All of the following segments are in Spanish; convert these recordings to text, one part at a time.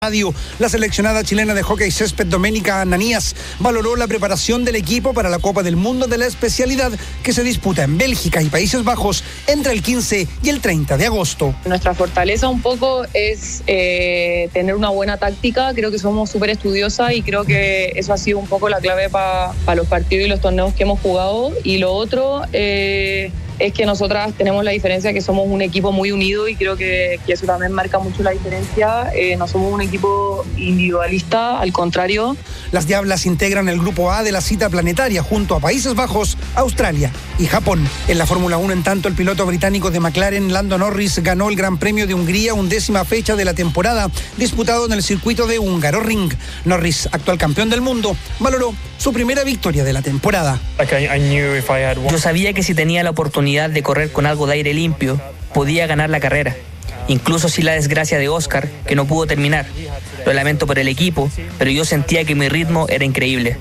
La seleccionada chilena de hockey césped Doménica Ananías valoró la preparación del equipo para la Copa del Mundo de la especialidad que se disputa en Bélgica y Países Bajos entre el 15 y el 30 de agosto. Nuestra fortaleza un poco es tener una buena táctica. Creo que somos súper estudiosas y creo que eso ha sido un poco la clave para los partidos y los torneos que hemos jugado. Y lo otro es que nosotras tenemos la diferencia que somos un equipo muy unido y creo que eso también marca mucho la diferencia. No somos un equipo individualista, al contrario. Las Diablas integran el grupo A de la cita planetaria junto a Países Bajos, Australia y Japón. En la Fórmula 1, en tanto, el piloto británico de McLaren, Lando Norris, ganó el Gran Premio de Hungría, 11ª fecha de la temporada, disputado en el circuito de Hungaroring. Norris, actual campeón del mundo, valoró su primera victoria de la temporada. Yo sabía que si tenía la oportunidad de correr con algo de aire limpio, podía ganar la carrera. Incluso sin la desgracia de Oscar, que no pudo terminar. Lo lamento por el equipo, pero yo sentía que mi ritmo era increíble.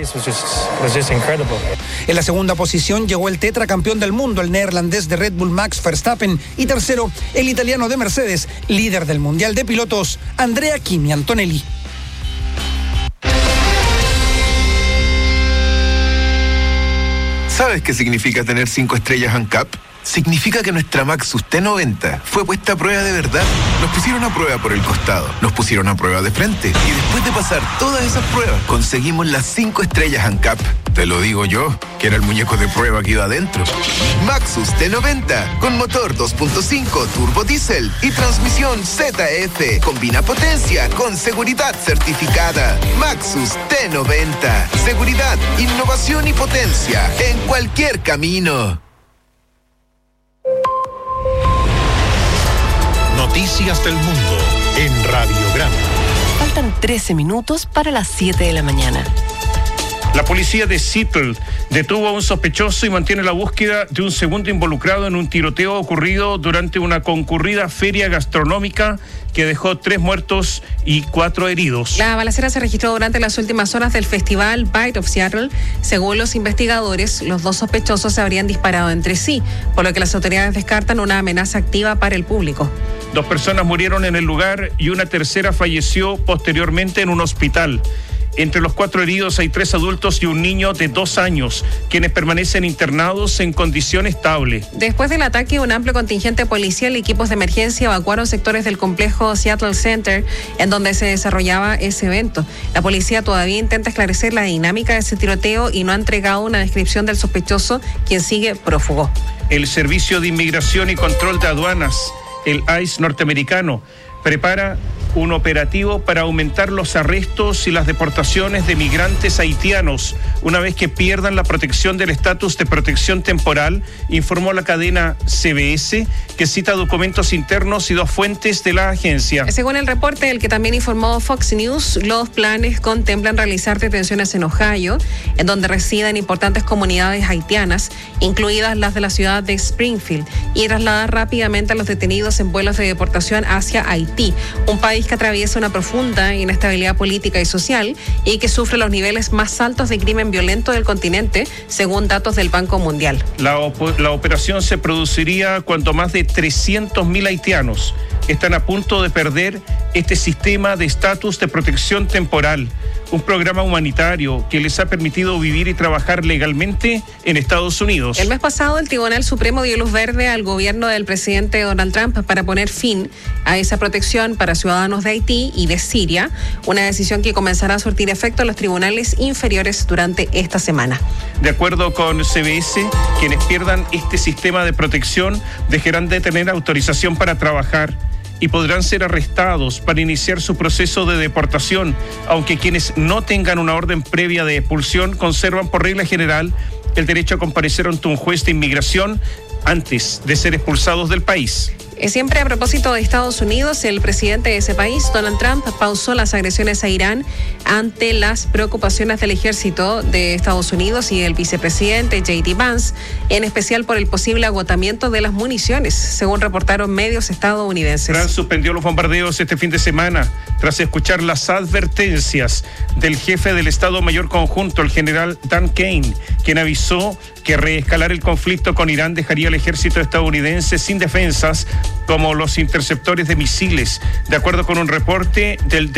En la segunda posición llegó el tetracampeón del mundo, el neerlandés de Red Bull Max Verstappen, y tercero, el italiano de Mercedes, líder del Mundial de Pilotos, Andrea Kimi Antonelli. ¿Sabes qué significa tener 5 estrellas ANCAP? Significa que nuestra Maxus T90 fue puesta a prueba de verdad. Nos pusieron a prueba por el costado, nos pusieron a prueba de frente y después de pasar todas esas pruebas conseguimos las 5 estrellas ANCAP. Te lo digo yo, que era el muñeco de prueba que iba adentro. Maxus T90 con motor 2.5 turbo diésel y transmisión ZF. Combina potencia con seguridad certificada. Maxus T90. Seguridad, innovación y potencia en cualquier camino. Noticias del mundo en Radiograma. Faltan 13 minutos para las 7 de la mañana. La policía de Seattle detuvo a un sospechoso y mantiene la búsqueda de un segundo involucrado en un tiroteo ocurrido durante una concurrida feria gastronómica que dejó 3 muertos y 4 heridos. La balacera se registró durante las últimas horas del festival Bite of Seattle. Según los investigadores, los 2 sospechosos se habrían disparado entre sí, por lo que las autoridades descartan una amenaza activa para el público. 2 personas murieron en el lugar y una tercera falleció posteriormente en un hospital. Entre los 4 heridos hay 3 adultos y un niño de 2 años, quienes permanecen internados en condición estable. Después del ataque, un amplio contingente policial y equipos de emergencia evacuaron sectores del complejo Seattle Center, en donde se desarrollaba ese evento. La policía todavía intenta esclarecer la dinámica de ese tiroteo y no ha entregado una descripción del sospechoso, quien sigue prófugo. El Servicio de Inmigración y Control de Aduanas, el ICE norteamericano, prepara un operativo para aumentar los arrestos y las deportaciones de migrantes haitianos una vez que pierdan la protección del estatus de protección temporal, informó la cadena CBS, que cita documentos internos y 2 fuentes de la agencia. Según el reporte, el que también informó Fox News, los planes contemplan realizar detenciones en Ohio, en donde residen importantes comunidades haitianas, incluidas las de la ciudad de Springfield, y trasladar rápidamente a los detenidos en vuelos de deportación hacia Haití, un país que atraviesa una profunda inestabilidad política y social y que sufre los niveles más altos de crimen violento del continente, según datos del Banco Mundial. La operación se produciría cuando más de 300.000 haitianos están a punto de perder este sistema de estatus de protección temporal, un programa humanitario que les ha permitido vivir y trabajar legalmente en Estados Unidos. El mes pasado, el Tribunal Supremo dio luz verde al gobierno del presidente Donald Trump para poner fin a esa protección para ciudadanos de Haití y de Siria, una decisión que comenzará a surtir efecto en los tribunales inferiores durante esta semana. De acuerdo con CBS, quienes pierdan este sistema de protección dejarán de tener autorización para trabajar y podrán ser arrestados para iniciar su proceso de deportación, aunque quienes no tengan una orden previa de expulsión conservan por regla general el derecho a comparecer ante un juez de inmigración antes de ser expulsados del país. Siempre a propósito de Estados Unidos, el presidente de ese país, Donald Trump, pausó las agresiones a Irán ante las preocupaciones del ejército de Estados Unidos y el vicepresidente J.D. Vance, en especial por el posible agotamiento de las municiones, según reportaron medios estadounidenses. Irán suspendió los bombardeos este fin de semana tras escuchar las advertencias del jefe del Estado Mayor Conjunto, el general Dan Kane, quien avisó que reescalar el conflicto con Irán dejaría al ejército estadounidense sin defensas como los interceptores de misiles. De acuerdo con un reporte del